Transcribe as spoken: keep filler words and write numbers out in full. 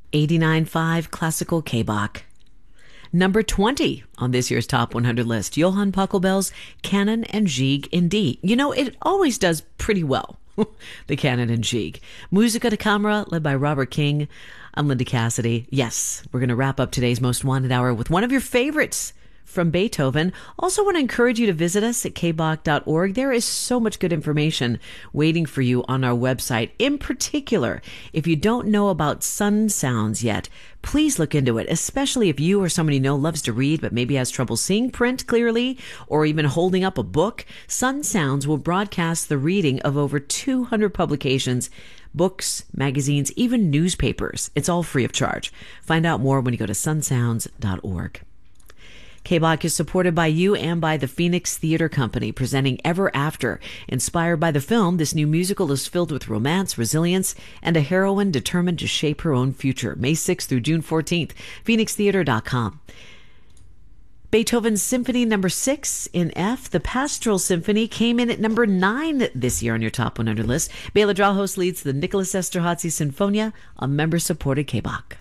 eighty-nine point five Classical K-Bach. Number twenty on this year's Top one hundred list, Johann Pachelbel's Canon and Gigue in D. You know, it always does pretty well, the Canon and Gigue. Musica da Camera, led by Robert King. I'm Linda Cassidy. Yes, we're going to wrap up today's Most Wanted Hour with one of your favorites from Beethoven. Also want to encourage you to visit us at k bach dot org. There is so much good information waiting for you on our website. In particular, if you don't know about Sun Sounds yet, please look into it, especially if you or somebody you know loves to read but maybe has trouble seeing print clearly or even holding up a book. Sun Sounds will broadcast the reading of over two hundred publications, books, magazines, even newspapers. It's all free of charge. Find out more when you go to sun sounds dot org. K-Bach is supported by you and by the Phoenix Theater Company, presenting Ever After. Inspired by the film, this new musical is filled with romance, resilience, and a heroine determined to shape her own future. May sixth through June fourteenth, phoenix theater dot com. Beethoven's Symphony Number six in F, the Pastoral Symphony, came in at number nine this year on your Top one hundred list. Bela Drahos leads the Nicholas Esterhazy Sinfonia, a member-supported K-Bach.